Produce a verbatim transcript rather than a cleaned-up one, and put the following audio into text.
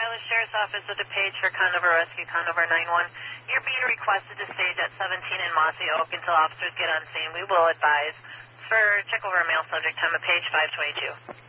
Silas Sheriff's Office with a page for Conover Rescue, Conover nine one. You're being requested to stage at seventeen in Mossy Oak until officers get on scene. We will advise. For check over mail subject time of page five twenty-two.